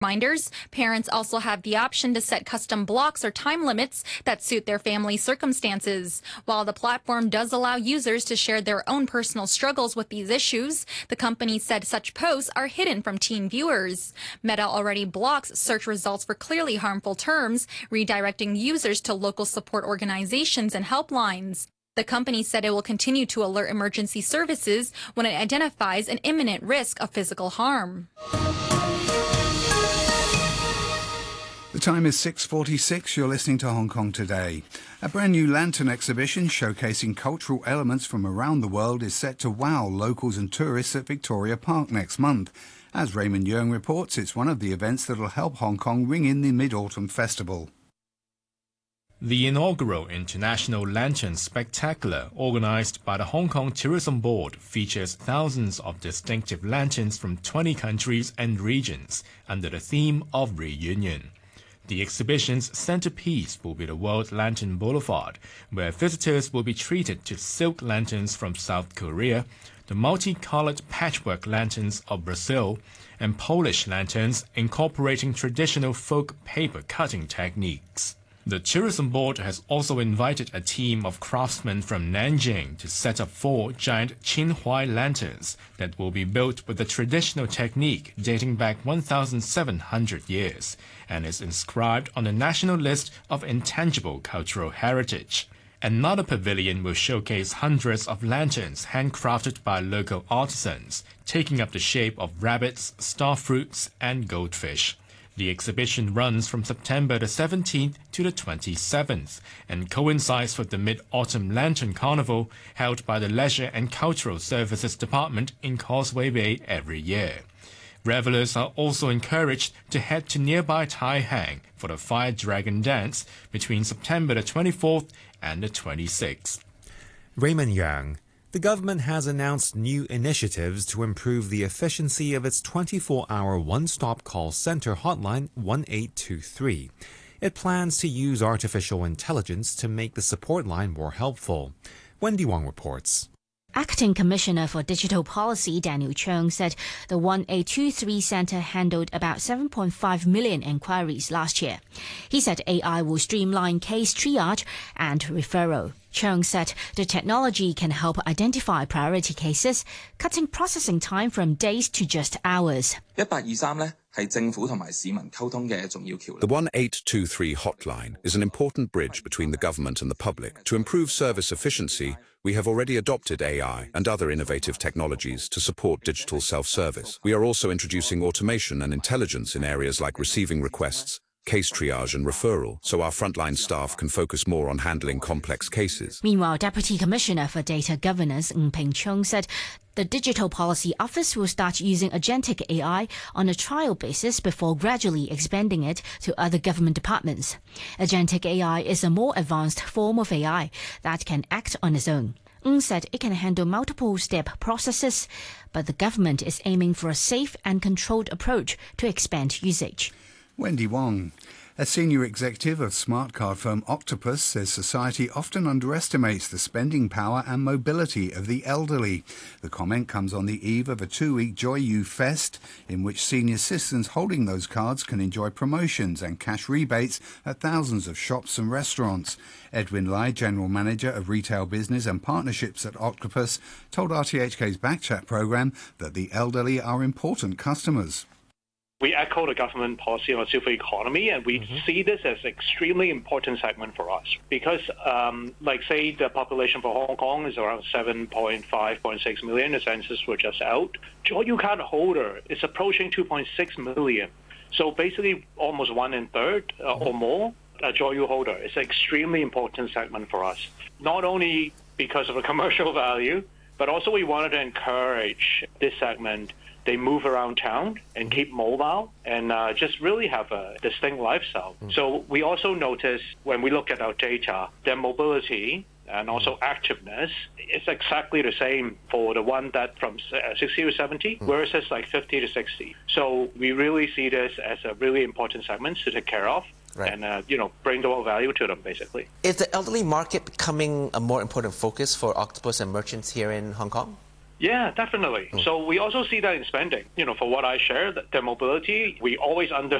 Reminders, parents also have the option to set custom blocks or time limits that suit their family circumstances. While the platform does allow users to share their own personal struggles with these issues, the company said such posts are hidden from teen viewers. Meta already blocks search results for clearly harmful terms, redirecting users to local support organizations and helplines. The company said it will continue to alert emergency services when it identifies an imminent risk of physical harm. The time is 6:46. You're listening to Hong Kong Today. A brand new lantern exhibition showcasing cultural elements from around the world is set to wow locals and tourists at Victoria Park next month. As Raymond Yeung reports, it's one of the events that will help Hong Kong ring in the Mid-Autumn Festival. The inaugural International Lantern Spectacular, organized by the Hong Kong Tourism Board, features thousands of distinctive lanterns from 20 countries and regions under the theme of reunion. The exhibition's centerpiece will be the World Lantern Boulevard, where visitors will be treated to silk lanterns from South Korea, the multicolored patchwork lanterns of Brazil, and Polish lanterns incorporating traditional folk paper cutting techniques. The Tourism Board has also invited a team of craftsmen from Nanjing to set up 4 giant Qinhuai lanterns that will be built with a traditional technique dating back 1,700 years and is inscribed on the National List of Intangible Cultural Heritage. Another pavilion will showcase hundreds of lanterns handcrafted by local artisans, taking up the shape of rabbits, star fruits, and goldfish. The exhibition runs from September the 17th to the 27th and coincides with the Mid-Autumn Lantern Carnival held by the Leisure and Cultural Services Department in Causeway Bay every year. Revelers are also encouraged to head to nearby Tai Hang for the Fire Dragon Dance between September the 24th and the 26th. Raymond Yang. The government has announced new initiatives to improve the efficiency of its 24-hour one-stop call center hotline 1823. It plans to use artificial intelligence to make the support line more helpful. Wendy Wong reports. Acting Commissioner for Digital Policy Daniel Chung said the 1823 Centre handled about 7.5 million inquiries last year. He said AI will streamline case triage and referral. Chung said the technology can help identify priority cases, cutting processing time from days to just hours. The 1823 hotline is an important bridge between the government and the public. To improve service efficiency, we have already adopted AI and other innovative technologies to support digital self-service. We are also introducing automation and intelligence in areas like receiving requests, case triage and referral, so our frontline staff can focus more on handling complex cases. Meanwhile, Deputy Commissioner for Data Governance Ng Ping Chung said the Digital Policy Office will start using agentic AI on a trial basis before gradually expanding it to other government departments. Agentic AI is a more advanced form of AI that can act on its own. Ng said it can handle multiple-step processes, but the government is aiming for a safe and controlled approach to expand usage. Wendy Wong. A senior executive of smart card firm Octopus says society often underestimates the spending power and mobility of the elderly. The comment comes on the eve of a 2-week Joy You Fest, in which senior citizens holding those cards can enjoy promotions and cash rebates at thousands of shops and restaurants. Edwin Lai, General Manager of Retail Business and Partnerships at Octopus, told RTHK's Backchat programme that the elderly are important customers. We echo the government policy on silver economy, and we see this as an extremely important segment for us because, say, the population for Hong Kong is around 7.5.6 million. The census were just out. Joy You card holder is approaching 2.6 million. So basically almost 1/3 or more a Joy You holder. It's an extremely important segment for us, not only because of the commercial value, but also we wanted to encourage this segment. They move around town and keep mobile and just really have a distinct lifestyle. So we also notice when we look at our data, their mobility and also activeness is exactly the same for the one that from 60 to 70 versus like 50 to 60. So we really see this as a really important segment to take care of. Right. And, bring the more value to them, basically. Is the elderly market becoming a more important focus for Octopus and merchants here in Hong Kong? Yeah, definitely. So we also see that in spending. For what I share, their mobility, we always